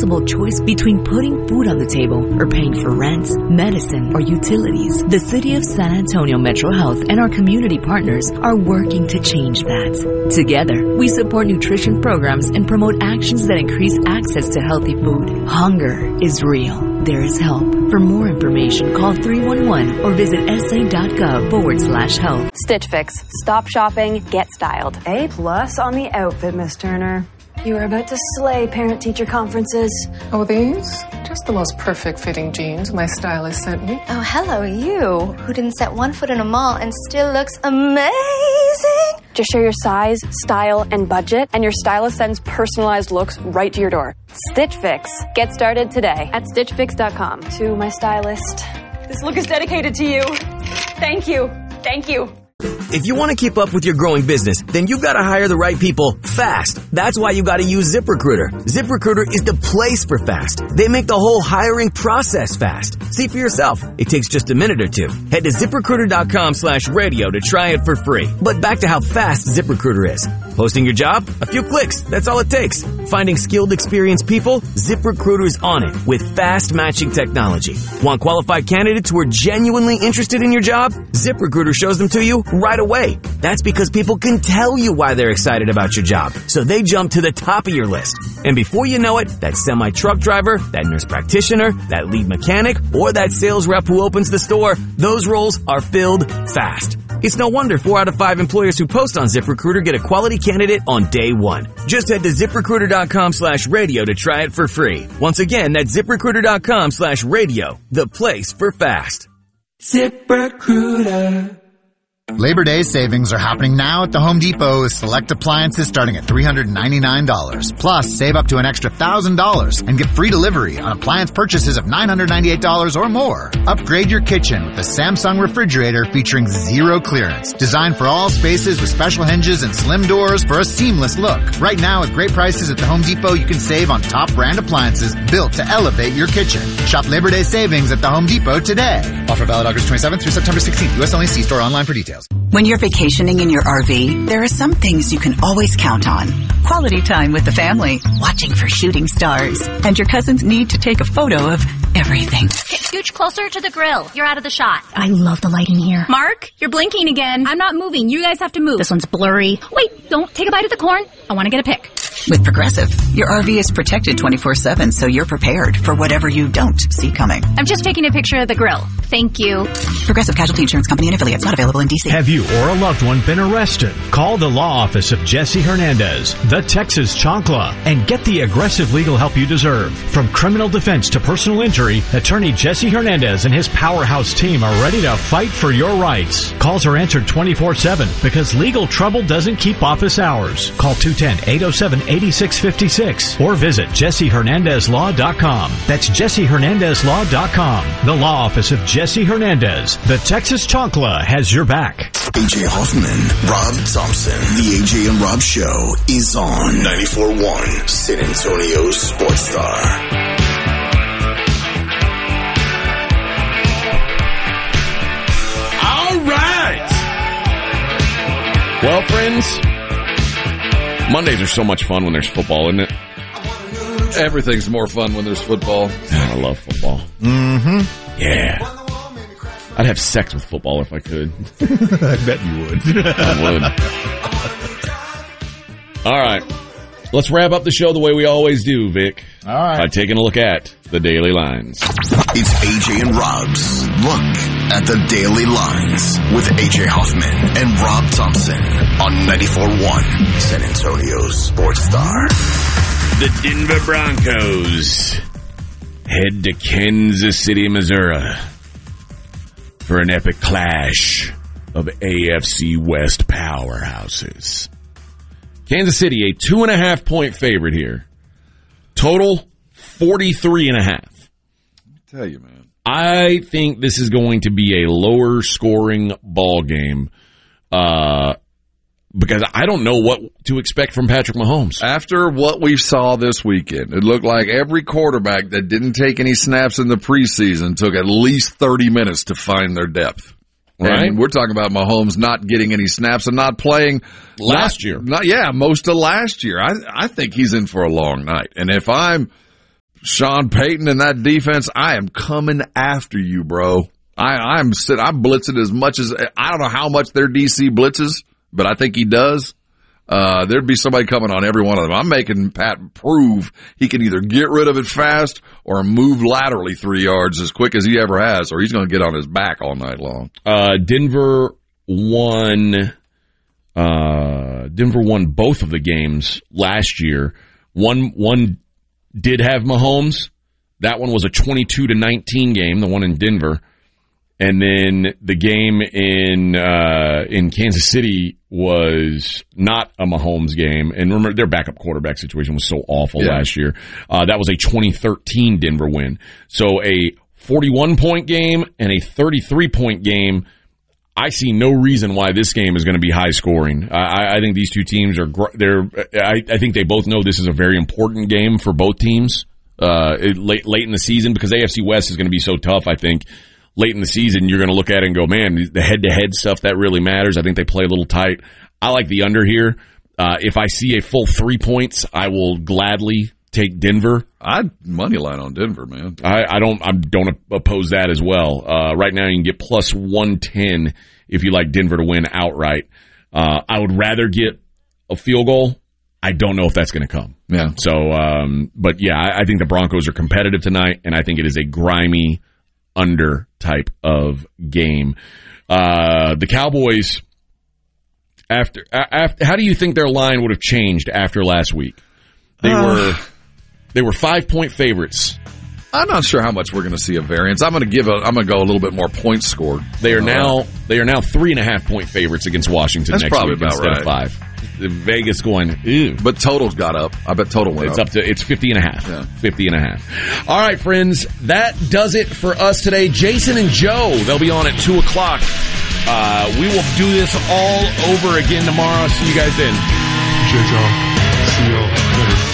impossible choice between putting food on the table or paying for rent, medicine, or utilities. The City of San Antonio Metro Health and our community partners are working to change that. Together, we support nutrition programs and promote actions that increase access to healthy food. Hunger is real. There is help. For more information, call 311 or visit sa.gov/health. Stitch Fix. Stop shopping, get styled. A+ on the outfit, Miss Turner. You are about to slay parent-teacher conferences. Oh, these? Just the most perfect fitting jeans my stylist sent me. Oh, hello, you, who didn't set one foot in a mall and still looks amazing. Just share your size, style, and budget, and your stylist sends personalized looks right to your door. Stitch Fix. Get started today at StitchFix.com. To my stylist. This look is dedicated to you. Thank you. Thank you. If you want to keep up with your growing business, then you've got to hire the right people fast. That's why you got to use ZipRecruiter. ZipRecruiter is the place for fast. They make the whole hiring process fast. See for yourself. It takes just a minute or two. Head to ZipRecruiter.com/radio to try it for free. But back to how fast ZipRecruiter is. Posting your job? A few clicks. That's all it takes. Finding skilled, experienced people? ZipRecruiter is on it with fast matching technology. Want qualified candidates who are genuinely interested in your job? ZipRecruiter shows them to you right away. That's because people can tell you why they're excited about your job. So they jump to the top of your list. And before you know it, that semi-truck driver, that nurse practitioner, that lead mechanic, or that sales rep who opens the store, those roles are filled fast. It's no wonder 4 out of 5 employers who post on ZipRecruiter get a quality candidate on day one. Just head to ZipRecruiter.com/radio to try it for free. Once again, that's ZipRecruiter.com/radio, the place for fast. ZipRecruiter. Labor Day savings are happening now at the Home Depot with select appliances starting at $399. Plus, save up to an extra $1,000 and get free delivery on appliance purchases of $998 or more. Upgrade your kitchen with the Samsung refrigerator featuring zero clearance. Designed for all spaces with special hinges and slim doors for a seamless look. Right now, with great prices at the Home Depot, you can save on top brand appliances built to elevate your kitchen. Shop Labor Day savings at the Home Depot today. Offer valid August 27th through September 16th. U.S. only. See store online for details. When you're vacationing in your RV, there are some things you can always count on. Quality time with the family, watching for shooting stars, and your cousins need to take a photo of everything. Scooch closer to the grill. You're out of the shot. I love the lighting here. Mark, you're blinking again. I'm not moving. You guys have to move. This one's blurry. Wait, don't take a bite of the corn. I want to get a pic. With Progressive, your RV is protected 24/7, so you're prepared for whatever you don't see coming. I'm just taking a picture of the grill. Thank you. Progressive Casualty Insurance Company and affiliates, not available in D.C. Have you or a loved one been arrested? Call the law office of Jesse Hernandez, the Texas Chancla, and get the aggressive legal help you deserve. From criminal defense to personal injury, attorney Jesse Hernandez and his powerhouse team are ready to fight for your rights. Calls are answered 24/7 because legal trouble doesn't keep office hours. Call 210-807-8656 or visit JesseHernandezLaw.com. That's JesseHernandezLaw.com. The law office of Jesse Hernandez, the Texas Chancla, has your back. AJ Hoffman, Rob Thompson. The AJ and Rob Show is on 94.1 San Antonio Sports Star. All right. Well, friends, Mondays are so much fun when there's football, isn't it? Everything's more fun when there's football. I love football. Mm-hmm. Yeah. I'd have sex with football if I could. I bet you would. I would. All right. Let's wrap up the show the way we always do, Vic. All right. By taking a look at the Daily Lines. It's AJ and Rob's Look at the Daily Lines with AJ Hoffman and Rob Thompson on 94.1 San Antonio Sports Star. The Denver Broncos head to Kansas City, Missouri for an epic clash of AFC West powerhouses. Kansas City, a 2.5-point favorite here. Total 43.5. I tell you, man. I think this is going to be a lower scoring ball game. Because I don't know what to expect from Patrick Mahomes. After what we saw this weekend, it looked like every quarterback that didn't take any snaps in the preseason took at least 30 minutes to find their depth. Right? And we're talking about Mahomes not getting any snaps and not playing last year. Most of last year. I think he's in for a long night. And if I'm Sean Payton and that defense, I am coming after you, bro. I'm blitzing as much as, I don't know how much their DC blitzes, but I think he does. There'd be somebody coming on every one of them. I'm making Pat prove he can either get rid of it fast or move laterally 3 yards as quick as he ever has, or he's going to get on his back all night long. Denver won both of the games last year. One did have Mahomes. That one was a 22-19 game, the one in Denver. And then the game in Kansas City was not a Mahomes game. And remember, their backup quarterback situation was so awful last year. That was a 2013 Denver win. So a 41-point game and a 33-point game. I see no reason why this game is going to be high scoring. I think these two teams I think they both know this is a very important game for both teams late in the season, because AFC West is going to be so tough. I think late in the season you're going to look at it and go, man, the head-to-head stuff, that really matters. I think they play a little tight. I like the under here. If I see a full 3 points, I will gladly take Denver. I'd money line on Denver, man. I don't oppose that as well. Right now you can get plus 110 if you like Denver to win outright. I would rather get a field goal. I don't know if that's going to come. Yeah. So, but yeah, I think the Broncos are competitive tonight, and I think it is a grimy under type of game. The Cowboys, after how do you think their line would have changed after last week? They were 5-point favorites. I'm not sure how much we're going to see a variance. I'm going to go a little bit more points scored. They are now 3.5-point favorites against Washington. That's next probably week about instead right. of 5. Vegas going, ew. But total's got up. I bet total went up. It's 50.5. Yeah. 50.5. All right, friends, that does it for us today. Jason and Joe, they'll be on at 2 o'clock. We will do this all over again tomorrow. See you guys then. See y'all later.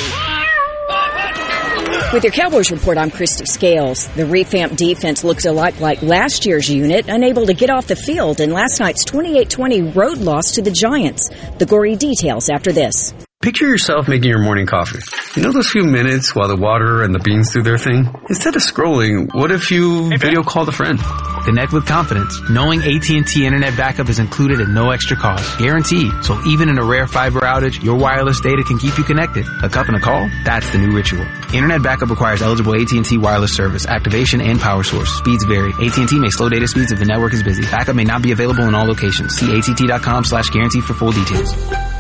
With your Cowboys Report, I'm Christy Scales. The revamped defense looks a lot like last year's unit, unable to get off the field in last night's 28-20 road loss to the Giants. The gory details after this. Picture yourself making your morning coffee. You know those few minutes while the water and the beans do their thing? Instead of scrolling, what if you video called a friend? Connect with confidence, knowing AT&T Internet backup is included at no extra cost. Guaranteed. So even in a rare fiber outage, your wireless data can keep you connected. A cup and a call? That's the new ritual. Internet backup requires eligible AT&T wireless service, activation, and power source. Speeds vary. AT&T may slow data speeds if the network is busy. Backup may not be available in all locations. See att.com/guarantee for full details.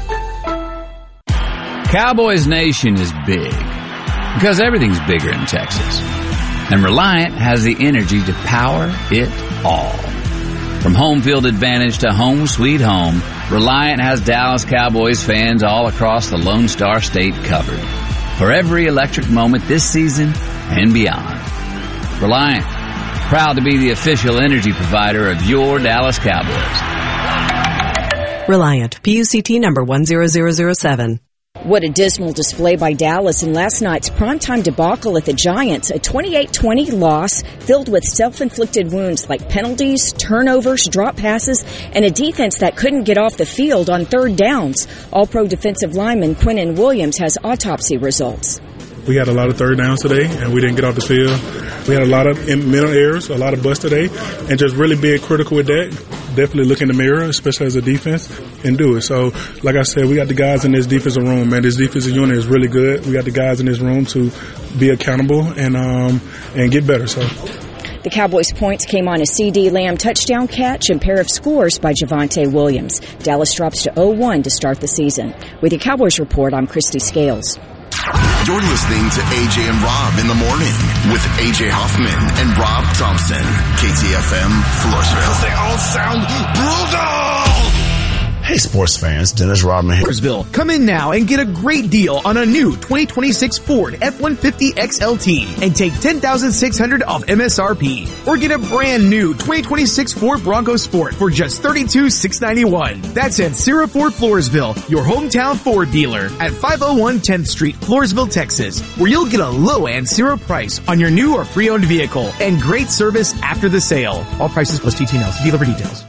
Cowboys Nation is big because everything's bigger in Texas. And Reliant has the energy to power it all. From home field advantage to home sweet home, Reliant has Dallas Cowboys fans all across the Lone Star State covered for every electric moment this season and beyond. Reliant, proud to be the official energy provider of your Dallas Cowboys. Reliant, PUCT number 10007. What a dismal display by Dallas in last night's primetime debacle at the Giants, a 28-20 loss filled with self-inflicted wounds like penalties, turnovers, drop passes, and a defense that couldn't get off the field on third downs. All-pro defensive lineman Quinnen Williams has autopsy results. We had a lot of third downs today, and we didn't get off the field. We had a lot of mental errors, a lot of busts today, and just really being critical with that. Definitely look in the mirror, especially as a defense, and do it. So, like I said, we got the guys in this defensive room, man. This defensive unit is really good. We got the guys in this room to be accountable and get better. So. The Cowboys' points came on a C.D. Lamb touchdown catch and pair of scores by Javonte Williams. Dallas drops to 0-1 to start the season. With your Cowboys Report, I'm Christy Scales. You're listening to AJ and Rob in the morning with AJ Hoffman and Rob Thompson. KTFM, Floresville. They all sound brutal! Hey sports fans, Dennis Rodman here. Floresville, come in now and get a great deal on a new 2026 Ford F-150 XLT and take $10,600 off MSRP. Or get a brand new 2026 Ford Bronco Sport for just $32,691. That's at Sierra Ford Floresville, your hometown Ford dealer at 501 10th Street, Floresville, Texas, where you'll get a low-end zero price on your new or pre-owned vehicle and great service after the sale. All prices plus TT&L. See dealer for details.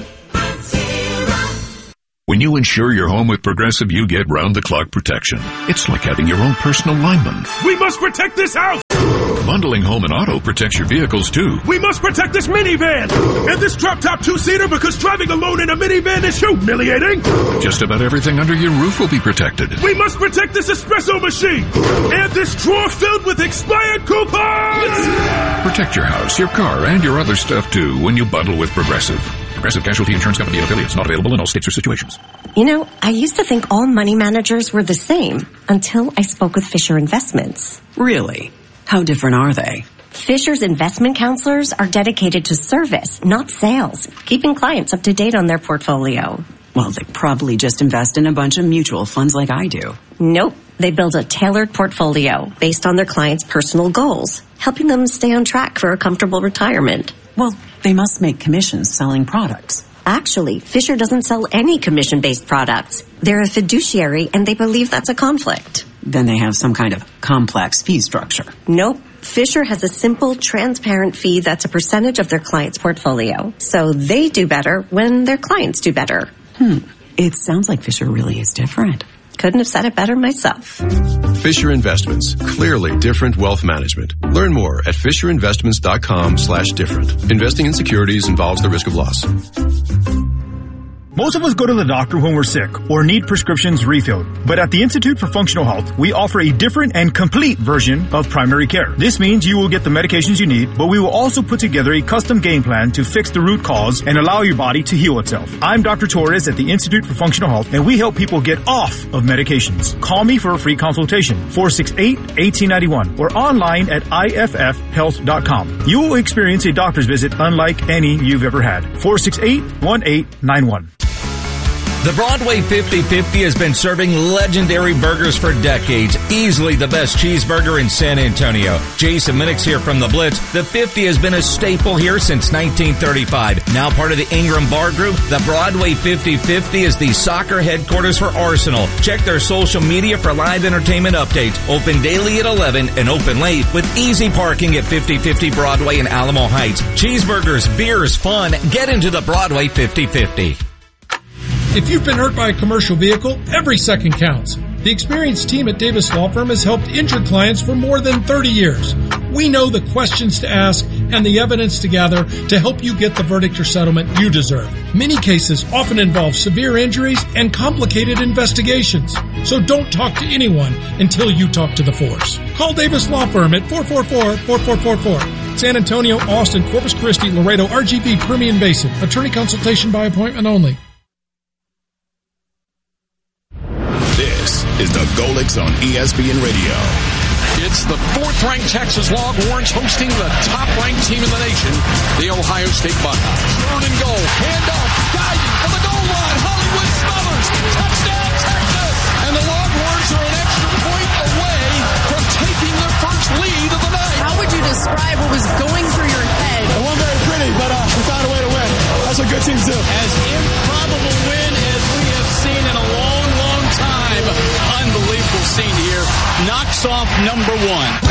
When you insure your home with Progressive, you get round-the-clock protection. It's like having your own personal lineman. We must protect this house! Remember, bundling home and auto protects your vehicles, too. We must protect this minivan and this drop-top two-seater because driving alone in a minivan is humiliating. Just about everything under your roof will be protected. We must protect this espresso machine and this drawer filled with expired coupons. Protect your house, your car, and your other stuff, too, when you bundle with Progressive. Progressive Casualty Insurance Company and affiliates. Not available in all states or situations. You know, I used to think all money managers were the same until I spoke with Fisher Investments. Really? How different are they? Fisher's investment counselors are dedicated to service, not sales, keeping clients up to date on their portfolio. Well, they probably just invest in a bunch of mutual funds like I do. Nope. They build a tailored portfolio based on their clients' personal goals, helping them stay on track for a comfortable retirement. Well, they must make commissions selling products. Actually, Fisher doesn't sell any commission-based products. They're a fiduciary, and they believe that's a conflict. Then they have some kind of complex fee structure. Nope. Fisher has a simple, transparent fee that's a percentage of their client's portfolio. So they do better when their clients do better. It sounds like Fisher really is different. Couldn't have said it better myself. Fisher Investments. Clearly different wealth management. Learn more at FisherInvestments.com/different. Investing in securities involves the risk of loss. Most of us go to the doctor when we're sick or need prescriptions refilled. But at the Institute for Functional Health, we offer a different and complete version of primary care. This means you will get the medications you need, but we will also put together a custom game plan to fix the root cause and allow your body to heal itself. I'm Dr. Torres at the Institute for Functional Health, and we help people get off of medications. Call me for a free consultation, 468-1891, or online at iffhealth.com. You will experience a doctor's visit unlike any you've ever had. 468-1891. The Broadway 50/50 has been serving legendary burgers for decades. Easily the best cheeseburger in San Antonio. Jason Minix here from the Blitz. The 50 has been a staple here since 1935. Now part of the Ingram Bar Group, the Broadway 50/50 is the soccer headquarters for Arsenal. Check their social media for live entertainment updates. Open daily at 11 and open late with easy parking at 50/50 Broadway in Alamo Heights. Cheeseburgers, beers, fun. Get into the Broadway 50/50. If you've been hurt by a commercial vehicle, every second counts. The experienced team at Davis Law Firm has helped injured clients for more than 30 years. We know the questions to ask and the evidence to gather to help you get the verdict or settlement you deserve. Many cases often involve severe injuries and complicated investigations. So don't talk to anyone until you talk to the force. Call Davis Law Firm at 444-4444. San Antonio, Austin, Corpus Christi, Laredo, RGV, Permian Basin. Attorney consultation by appointment only. This is the Golix on ESPN Radio. It's the fourth-ranked Texas Longhorns hosting the top-ranked team in the nation, the Ohio State Buckeyes. Third and goal, handoff, diving from the goal line, Hollywood Smothers, touchdown Texas! And the Longhorns are an extra point away from taking their first lead of the night. How would you describe what was going through your head? It wasn't very pretty, but we found a way to win. That's what good teams do. As improbable win as we have seen in a long time. Unbelievable scene here. Knocks off number one.